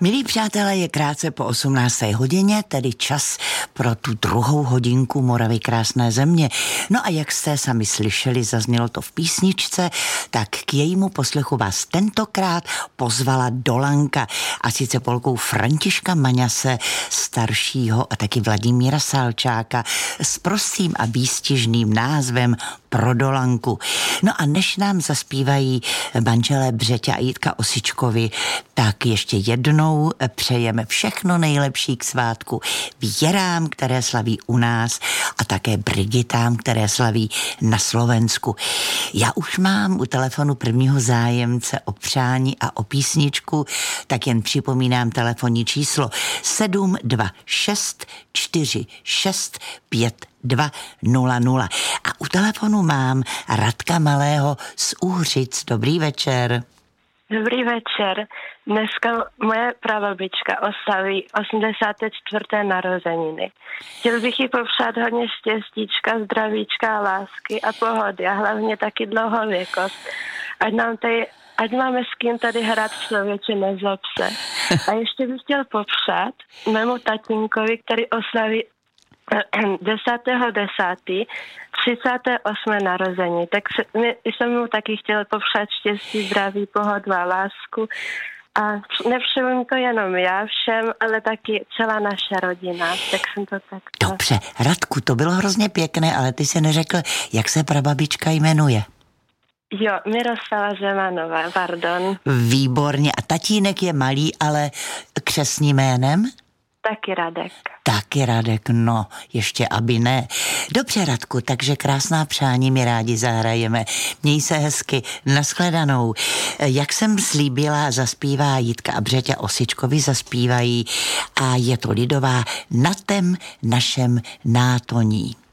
Milí přátelé, je krátce po 18. hodině, tedy čas pro tu druhou hodinku Moravy krásné země. No a jak jste sami slyšeli, zaznělo to v písničce, tak k jejímu poslechu vás tentokrát pozvala Dolanka, a sice Polkou Františka Maňase, staršího, a taky Vladimíra Salčáka s prostým a výstižným názvem Pro Dolanku. No a než nám zaspívají manželé Břeťa a Jitka Osičkovi, tak ještě jednou přejeme všechno nejlepší k svátku Věrám, které slaví u nás, a také Brigitám, které slaví na Slovensku. Já už mám u telefonu prvního zájemce o přání a o písničku, tak jen připomínám telefonní číslo 726 46 5200. A u telefonu mám Radka Malého z Úhřic. Dobrý večer. Dobrý večer. Dneska moje prababička oslaví 84. narozeniny. Chtěl bych jí popřát hodně štěstíčka, zdravíčka, lásky a pohody a hlavně taky dlouhověkost. Ať máme s kým tady hrát, člověče, nezlob se. A ještě bych chtěl popřát mému tatínkovi, který oslaví 10.10. 38. narození. Tak jsem mu taky chtěla popřát štěstí, zdraví, pohodu a lásku. A nepřeju to jenom já všem, ale taky celá naše rodina. Tak jsem to tak... Dobře, Radku, to bylo hrozně pěkné, ale ty se neřekl, jak se prababička jmenuje. Jo, Miroslava Zemanová, pardon. Výborně. A tatínek je malý, ale křestním jménem? Taky Radek. Taky Radek, no, ještě aby ne. Dobře, Radku, takže krásná přání, my rádi zahrajeme. Měj se hezky, nashledanou. Jak jsem slíbila, zaspívá Jitka a Břeťa Osičkovi, zaspívají, a je to lidová Na tém našem nátoní.